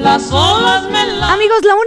las olas me la... Amigos, la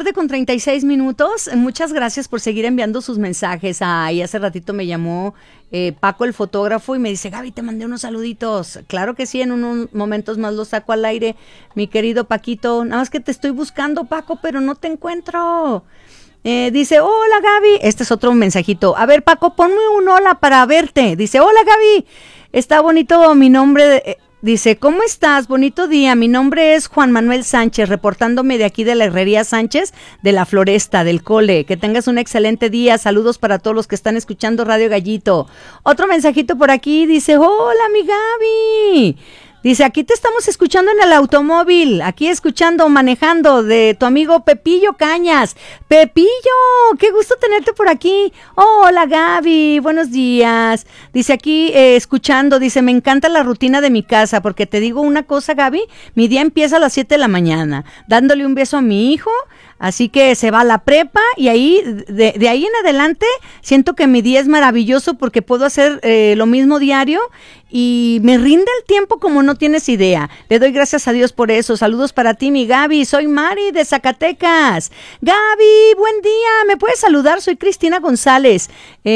1:36 PM. Muchas gracias por seguir enviando sus mensajes. Ay, hace ratito me llamó Paco, el fotógrafo, y me dice: Gaby, te mandé unos saluditos. Claro que sí, en unos momentos más los saco al aire, mi querido Paquito. Nada más que te estoy buscando, Paco, pero no te encuentro. Dice: hola, Gaby. Este es otro mensajito. A ver, Paco, ponme un hola para verte. Dice: hola, Gaby. Está bonito mi nombre. Dice: ¿cómo estás? Bonito día. Mi nombre es Juan Manuel Sánchez, reportándome de aquí de la Herrería Sánchez de la Floresta, del Cole. Que tengas un excelente día. Saludos para todos los que están escuchando Radio Gallito. Otro mensajito por aquí. Dice: hola, mi Gaby. Dice: aquí te estamos escuchando en el automóvil, aquí escuchando, manejando, de tu amigo Pepillo Cañas. Pepillo, qué gusto tenerte por aquí. Hola, Gaby, buenos días. Dice aquí, escuchando, dice: me encanta la rutina de mi casa, porque te digo una cosa, Gaby, mi día empieza a las 7 de la mañana, dándole un beso a mi hijo. Así que se va a la prepa y ahí, de ahí en adelante, siento que mi día es maravilloso porque puedo hacer lo mismo diario y me rinde el tiempo como no tienes idea. Le doy gracias a Dios por eso. Saludos para ti, mi Gaby. Soy Mari de Zacatecas. Gaby, buen día. ¿Me puedes saludar? Soy Cristina González.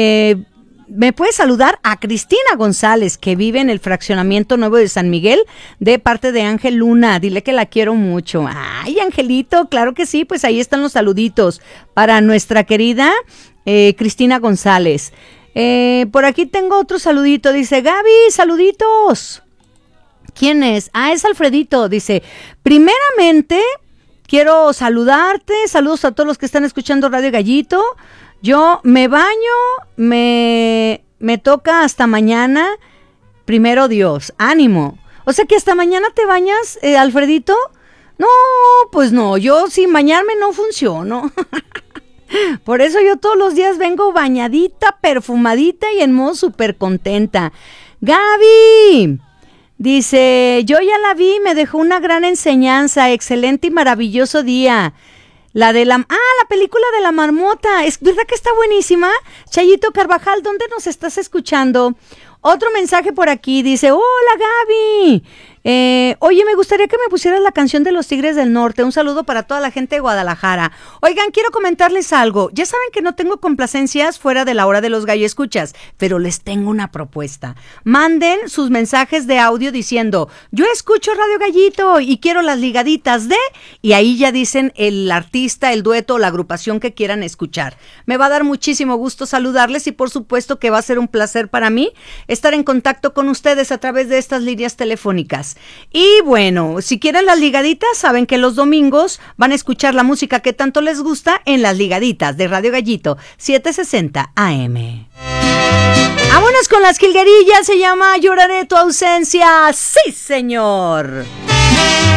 Me puedes saludar a Cristina González, que vive en el fraccionamiento nuevo de San Miguel, de parte de Ángel Luna. Dile que la quiero mucho. Ay, Angelito, claro que sí, pues ahí están los saluditos para nuestra querida Cristina González. Por aquí tengo otro saludito. Dice: Gaby, saluditos. ¿Quién es? Es Alfredito. Dice: primeramente, quiero saludarte. Saludos a todos los que están escuchando Radio Gallito. Yo me baño, me toca hasta mañana, primero Dios, ánimo. O sea que hasta mañana te bañas, Alfredito. No, pues no, yo sin bañarme no funciono. Por eso yo todos los días vengo bañadita, perfumadita y en modo súper contenta. Gaby, dice: yo ya la vi, me dejó una gran enseñanza, excelente y maravilloso día. La película de la marmota, ¿es verdad que está buenísima? Chayito Carvajal, ¿dónde nos estás escuchando? Otro mensaje por aquí, dice: hola, Gaby. Oye, me gustaría que me pusieras la canción de los Tigres del Norte. Un saludo para toda la gente de Guadalajara. Oigan, quiero comentarles algo. Ya saben que no tengo complacencias fuera de la hora de los gallo escuchas, pero les tengo una propuesta. Manden sus mensajes de audio diciendo: yo escucho Radio Gallito y quiero las ligaditas de... Y ahí ya dicen el artista, el dueto o la agrupación que quieran escuchar. Me va a dar muchísimo gusto saludarles y por supuesto que va a ser un placer para mí estar en contacto con ustedes a través de estas líneas telefónicas. Y bueno, si quieren las ligaditas, saben que los domingos van a escuchar la música que tanto les gusta en las ligaditas de Radio Gallito 760 AM. Vámonos con las jilguerillas, se llama Lloraré tu ausencia. ¡Sí, señor!